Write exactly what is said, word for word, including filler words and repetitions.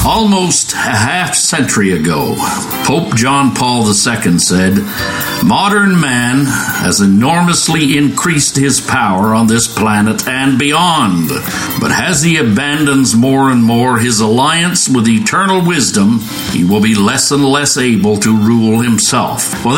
Almost a half century ago, Pope John Paul the Second said, "Modern man has enormously increased his power on this planet and beyond, but as he abandons more and more his alliance with eternal wisdom, he will be less and less able to rule himself." Well,